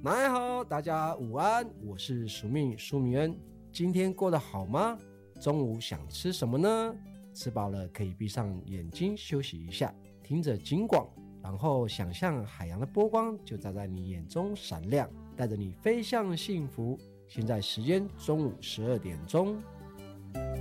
大家好，大家午安，我是苏明恩。今天过得好吗？中午想吃什么呢？吃饱了可以闭上眼睛休息一下，听着金广，然后想象海洋的波光就照在你眼中闪亮，带着你飞向幸福。现在时间中午12点钟。